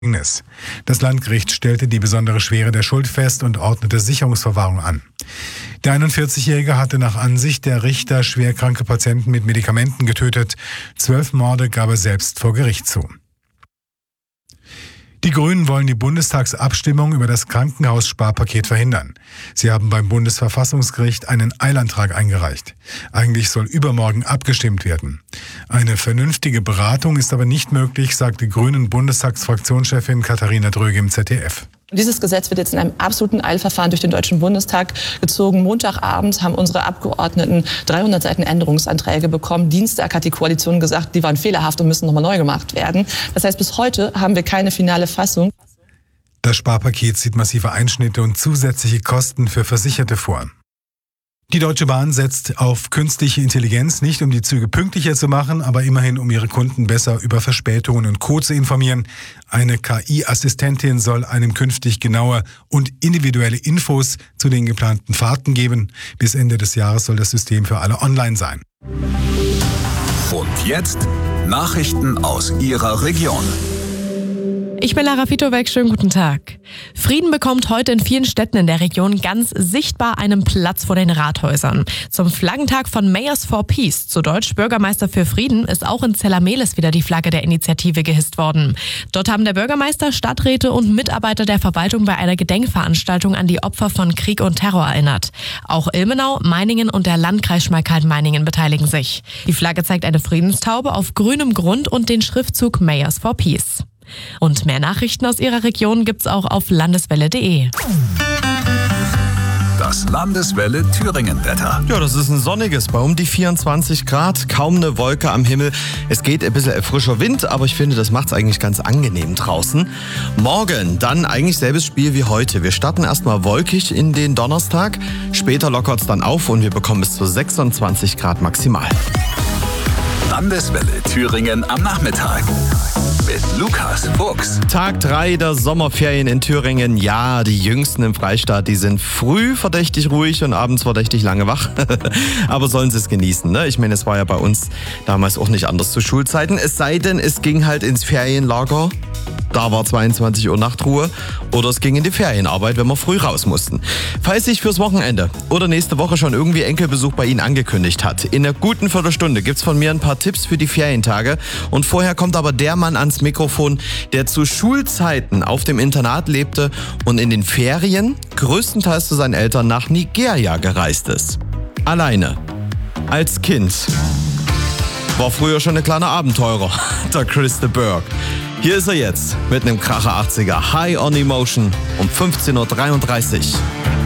Das Landgericht stellte die besondere Schwere der Schuld fest und ordnete Sicherungsverwahrung an. Der 41-Jährige hatte nach Ansicht der Richter schwerkranke Patienten mit Medikamenten getötet. 12 Morde gab er selbst vor Gericht zu. Die Grünen wollen die Bundestagsabstimmung über das Krankenhaussparpaket verhindern. Sie haben beim Bundesverfassungsgericht einen Eilantrag eingereicht. Eigentlich soll übermorgen abgestimmt werden. Eine vernünftige Beratung ist aber nicht möglich, sagte Grünen Bundestagsfraktionschefin Katharina Dröge im ZDF. Dieses Gesetz wird jetzt in einem absoluten Eilverfahren durch den Deutschen Bundestag gezogen. Montagabend haben unsere Abgeordneten 300 Seiten Änderungsanträge bekommen. Dienstag hat die Koalition gesagt, die waren fehlerhaft und müssen nochmal neu gemacht werden. Das heißt, bis heute haben wir keine finale Fassung. Das Sparpaket sieht massive Einschnitte und zusätzliche Kosten für Versicherte vor. Die Deutsche Bahn setzt auf künstliche Intelligenz, nicht um die Züge pünktlicher zu machen, aber immerhin um ihre Kunden besser über Verspätungen und Co. zu informieren. Eine KI-Assistentin soll einem künftig genaue und individuelle Infos zu den geplanten Fahrten geben. Bis Ende des Jahres soll das System für alle online sein. Und jetzt Nachrichten aus Ihrer Region. Ich bin Lara Fitowek, schönen guten Tag. Frieden bekommt heute in vielen Städten in der Region ganz sichtbar einen Platz vor den Rathäusern. Zum Flaggentag von Mayors for Peace, zu Deutsch Bürgermeister für Frieden, ist auch in Zellermelis wieder die Flagge der Initiative gehisst worden. Dort haben der Bürgermeister, Stadträte und Mitarbeiter der Verwaltung bei einer Gedenkveranstaltung an die Opfer von Krieg und Terror erinnert. Auch Ilmenau, Meiningen und der Landkreis Schmalkalden-Meiningen beteiligen sich. Die Flagge zeigt eine Friedenstaube auf grünem Grund und den Schriftzug Mayors for Peace. Und mehr Nachrichten aus Ihrer Region gibt's auch auf landeswelle.de. Das Landeswelle Thüringen-Wetter. Ja, das ist ein sonniges, bei um die 24 Grad, kaum eine Wolke am Himmel. Es geht ein bisschen frischer Wind, aber ich finde, das macht's eigentlich ganz angenehm draußen. Morgen dann eigentlich selbes Spiel wie heute. Wir starten erstmal wolkig in den Donnerstag, später lockert's dann auf und wir bekommen bis zu 26 Grad maximal. Landeswelle Thüringen am Nachmittag. Mit Lukas Fuchs. Tag 3 der Sommerferien in Thüringen. Ja, die Jüngsten im Freistaat, die sind früh verdächtig ruhig und abends verdächtig lange wach. Aber sollen sie es genießen, ne? Ich meine, es war ja bei uns damals auch nicht anders zu Schulzeiten. Es sei denn, es ging halt ins Ferienlager. Da war 22 Uhr Nachtruhe. Oder es ging in die Ferienarbeit, wenn wir früh raus mussten. Falls sich fürs Wochenende oder nächste Woche schon irgendwie Enkelbesuch bei Ihnen angekündigt hat, in einer guten Viertelstunde gibt's von mir ein paar Tipps für die Ferientage. Und vorher kommt aber der Mann ans Mikrofon, der zu Schulzeiten auf dem Internat lebte und in den Ferien größtenteils zu seinen Eltern nach Nigeria gereist ist. Alleine. Als Kind. War früher schon ein kleiner Abenteurer, der Chris de Burgh. Hier ist er jetzt mit einem Kracher 80er High on Emotion um 15.33 Uhr.